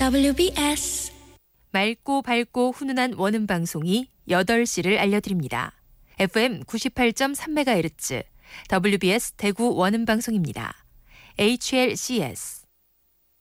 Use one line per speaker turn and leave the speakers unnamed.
WBS
맑고 밝고 훈훈한 원음 방송이 8시를 알려드립니다. FM 98.3MHz WBS 대구 원음 방송입니다. HLCS